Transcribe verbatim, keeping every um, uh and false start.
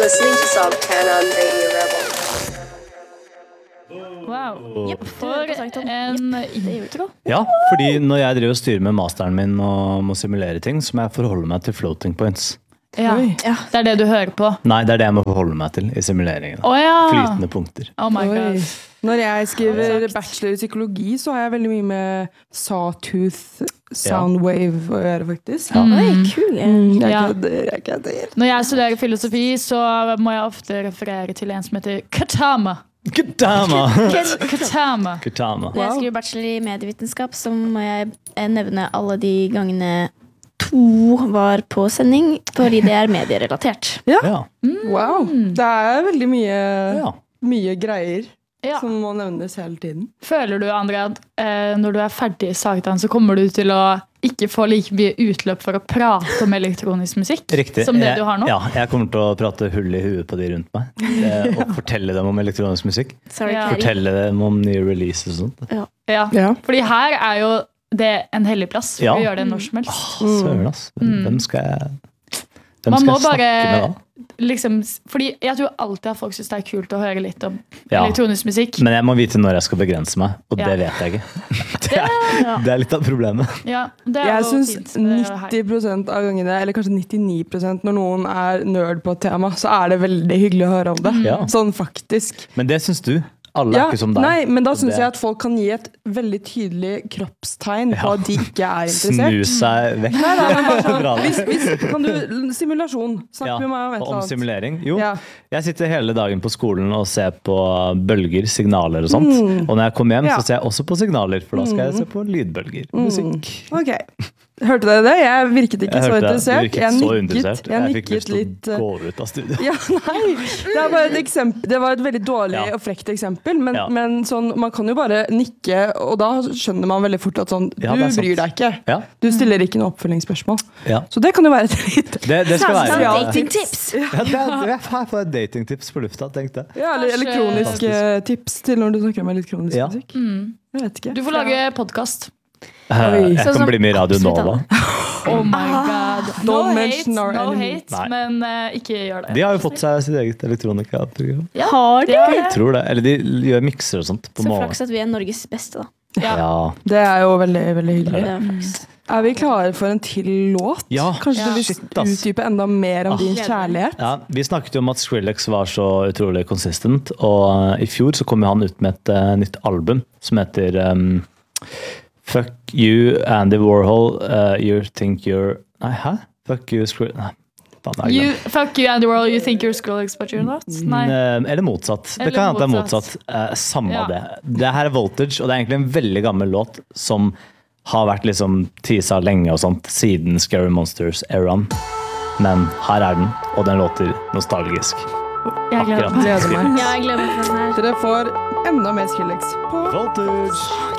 listening to Sogtan on Radio Rebel. Wow. Yep, For en intro. Ja, fordi når jeg driver og styrer med masteren min og må simulere ting, så må jeg forholde meg til floating points. Ja. Ja. Det er det du hører på. Nei, det er det jeg må forholde meg til i simuleringen. Å ja. Flytende punkter. Oh my god. Oi. Når jeg skriver bachelor i psykologi, så har jeg veldig mye med sawtooth soundwave å gjøre, faktisk. Ja. Oi, kul. Mm, jeg Ja. kødder, jeg kødder. Når jeg studerer filosofi, så må jeg ofte referere til en som heter Katama. Kutama! Katama. Kutama. Når jeg skriver bachelor i medievitenskap, så må jeg eh, nevne alle de gangene to var på sending, fordi det er medierelatert. Ja. Wow. Det er veldig mye, Ja. mye greier Ja. som må nevnes hele tiden. Føler du, Andrea, at eh, når du er ferdig i Sagtann, så kommer du til å ikke få like mye utløp for å prate om elektronisk musikk Riktig. som det Jeg- du har nå? Ja, jeg kommer til å prate hull i huet på de rundt meg. eh, Og fortelle dem om elektronisk musikk. Sorry, Ja. Kari. Fortelle dem om nye releases og sånt. Ja. Ja. Fordi her er jo det en hellig plass for Ja. å gjøre det når som helst. Søren, ass. Hvem skal jeg Hvem Man skal må jeg snakke bare med da? liksom, fordi jeg tror alltid at folk synes det er kult å høre litt om Ja. elektronisk musikk. Men jeg må vite når jeg skal begrense meg, og Ja. det vet jeg ikke. Det er, det er litt av problemet. Ja, det er Jeg jo syns fint med det her. nitti prosent av gangene, eller kanskje nittini prosent når noen er nerd på et tema, så er det veldig hyggelig å høre om det. Ja. Sånn faktisk. Men det syns du. Alle er Ja, ikke som deg. nei, men da Og syns det- jeg at folk kan gi et veldig tydelig kroppstegn på Ja. at de ikke er Snu interessert. seg vekk. Nei, nei, men bare sånn, Bra. hvis, hvis, kan du, simulasjon. Snakk Ja, med meg om et og eller om annet. simulering. Jo, Ja. jeg sitter hele dagen på skolen og ser på bølger, signaler og sånt. Mm. Og når jeg kommer hjem, Ja. så ser jeg også på signaler, for da skal jeg se på lydbølger. Musikk. Ok. Hørte dere det? Jeg virket ikke Jeg så hørte det. Du interessert. virket Jeg så nikket, interessert. jeg Jeg fikk lyst nikket til litt å eh, gå ut av studio. Ja, nei. Det er bare et eksempel. Det var et veldig dårlig Ja. og frekt eksempel, men, Ja. men sånn, man kan jo bare nikke, og da skjønner man veldig fort at sånn, Ja, du det er sant. bryr deg ikke. Ja, Du stiller ikke noe oppfølgingsspørsmål. ja. Så det kan jo være et litt Det, det skal Samtale- være. datingtips. Ja, det er, det er her får jeg datingtips på lufta, tenkte jeg. ja, eller Kanskje- elektroniske tips til når du snakker om elektronisk Ja. musikk. Mm. Jeg vet ikke. Du får lage podcast. Eh, Oi. Jeg Sånn kan som bli med i Radio absolutt Nova. Oh my god. No Don't hate, mention our no enemy. hate Nei. men eh, ikke gjør det. De har jo fått seg sitt eget elektronikaprogram. Ja, Har de har Jeg det. tror det. Eller de gjør mikser og sånt på Så morgenen. flaks at vi er Norges beste, da. Ja. Ja. Det er jo veldig, veldig Det hyggelig. er flaks. Er vi klare for en til låt? Ja. Kanskje Ja. du vil Shit, ass. utdype enda mer om Ah. din kjærlighet? Ja, vi snakket jo om at Skrillex var så utrolig consistent, og uh, i fjor så kom jo han ut med et uh, nytt album som heter um, Fuck You, Andy Warhol, uh, You Think You're Nei, hæ? Fuck You, Skrill... Nei, faen, jeg har You, glemt. fuck you and the world, you think you're Skrillex, but you're not? Nei. Mm, Eller motsatt. Eller det kan hende det er motsatt. motsatt. Uh, samme Ja. det. Det her er Voltage, og det er egentlig en veldig gammel låt som har vært liksom teasa lenge og sånt, siden Scary Monsters-eraen. Men her er den, og den låter nostalgisk. Jeg gleder meg. Gleder meg. Ja, jeg gleder meg til den her. Dere får enda mer Skrillex på Voltage!